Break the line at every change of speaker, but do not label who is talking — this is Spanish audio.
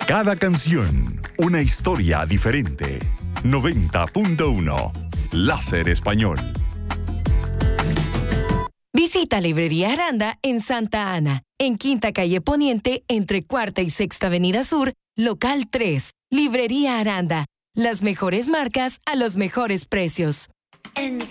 Cada canción, una historia diferente. 90.1 Láser Español.
Visita Librería Aranda en Santa Ana, en Quinta Calle Poniente, entre Cuarta y Sexta Avenida Sur, local 3. Librería Aranda, las mejores marcas a los mejores precios.